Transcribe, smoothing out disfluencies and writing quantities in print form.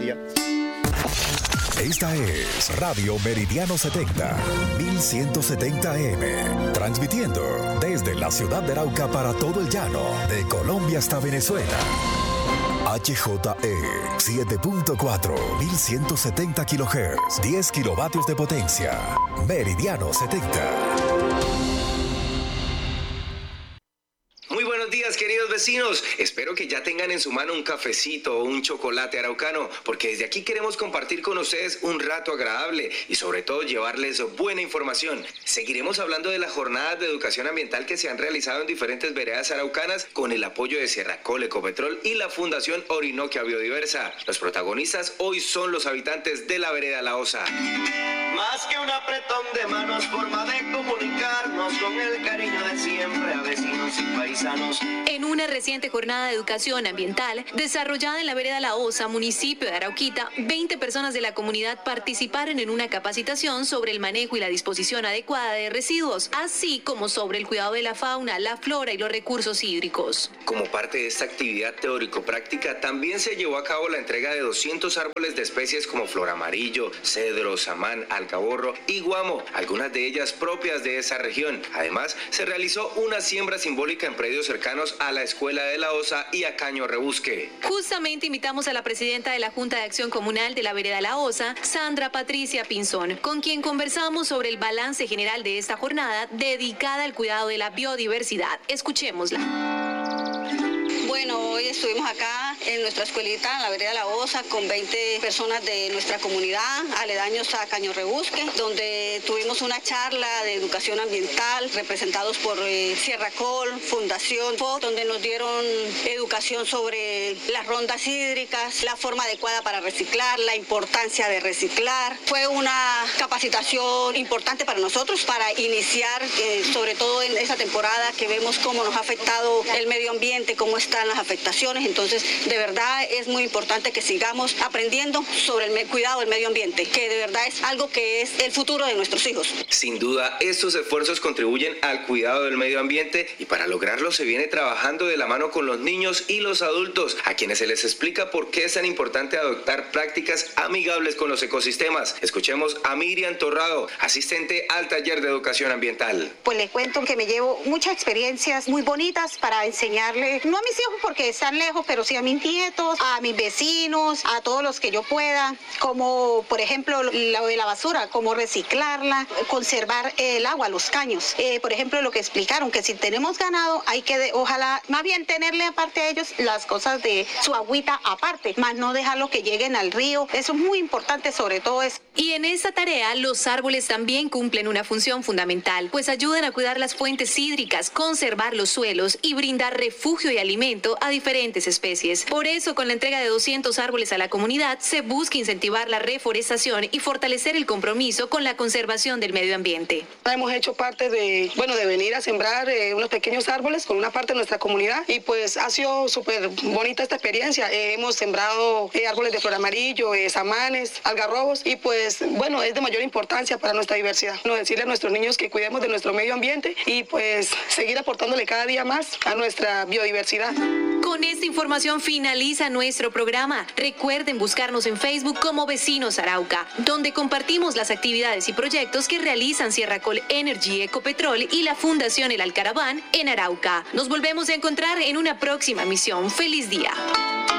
día. Esta es Radio Meridiano 70, 1170 AM, transmitiendo desde la ciudad de Arauca para todo el llano, de Colombia hasta Venezuela. HJE 7.4, 1170 kHz, 10 kilovatios de potencia. Meridiano 70. Muy buenos días, queridos vecinos. Espero que ya tengan en su mano un cafecito o un chocolate araucano, porque desde aquí queremos compartir con ustedes un rato agradable y sobre todo llevarles buena información. Seguiremos hablando de las jornadas de educación ambiental que se han realizado en diferentes veredas araucanas con el apoyo de Sierracol, Ecopetrol y la Fundación Orinoquia Biodiversa. Los protagonistas hoy son los habitantes de la vereda La Osa. Más que un apretón de manos, forma de comunicarnos con el cariño de siempre a vecinos y paisanos. En una reciente jornada de educación ambiental desarrollada en la vereda La Osa, municipio de Arauquita, 20 personas de la comunidad participaron en una capacitación sobre el manejo y la disposición adecuada de residuos, así como sobre el cuidado de la fauna, la flora y los recursos hídricos. Como parte de esta actividad teórico-práctica, también se llevó a cabo la entrega de 200 árboles de especies como flor amarillo, cedro, samán, alcaborro y guamo, algunas de ellas propias de esa región. Además, se realizó una siembra simbólica en predios cercanos a la Escuela de La Osa y a Caño Rebusque. Justamente invitamos a la presidenta de la Junta de Acción Comunal de la vereda La Osa, Sandra Patricia Pinzón, con quien conversamos sobre el balance general de esta jornada dedicada al cuidado de la biodiversidad. Escuchémosla. Bueno, hoy estuvimos acá en nuestra escuelita, en la vereda La Osa, con 20 personas de nuestra comunidad, aledaños a Caño Rebusque, donde tuvimos una charla de educación ambiental, representados por Sierracol, Fundación FOD, donde nos dieron educación sobre las rondas hídricas, la forma adecuada para reciclar, la importancia de reciclar. Fue una capacitación importante para nosotros, para iniciar, sobre todo en esa temporada que vemos cómo nos ha afectado el medio ambiente, cómo están las afectaciones. Entonces, de verdad es muy importante que sigamos aprendiendo sobre el cuidado del medio ambiente, que de verdad es algo que es el futuro de nuestros hijos. Sin duda, estos esfuerzos contribuyen al cuidado del medio ambiente y para lograrlo se viene trabajando de la mano con los niños y los adultos, a quienes se les explica por qué es tan importante adoptar prácticas amigables con los ecosistemas. Escuchemos a Miriam Torrado, asistente al taller de educación ambiental. Pues les cuento que me llevo muchas experiencias muy bonitas para enseñarle, no a mis hijos porque están lejos, pero sí a mis nietos, a mis vecinos, a todos los que yo pueda, como por ejemplo lo de la basura, cómo reciclarla, conservar el agua, los caños. Por ejemplo, lo que explicaron, que si tenemos ganado hay que, ojalá, más bien tenerle aparte a ellos las cosas de su agüita aparte, más no dejarlo que lleguen al río. Eso es muy importante, sobre todo eso. Y en esta tarea, los árboles también cumplen una función fundamental, pues ayudan a cuidar las fuentes hídricas, conservar los suelos y brindar refugio y alimento a diferentes especies. Por eso, con la entrega de 200 árboles a la comunidad, se busca incentivar la reforestación y fortalecer el compromiso con la conservación del medio ambiente. Hemos hecho parte de venir a sembrar unos pequeños árboles con una parte de nuestra comunidad y pues ha sido súper bonita esta experiencia. Hemos sembrado árboles de flor amarillo, samanes, algarrobos y pues bueno, es de mayor importancia para nuestra diversidad. Decirle a nuestros niños que cuidemos de nuestro medio ambiente y pues seguir aportándole cada día más a nuestra biodiversidad. Con esta información finaliza nuestro programa. Recuerden buscarnos en Facebook como Vecinos Arauca, donde compartimos las actividades y proyectos que realizan Sierracol Energy, Ecopetrol y la Fundación El Alcaraván en Arauca. Nos volvemos a encontrar en una próxima misión. ¡Feliz día!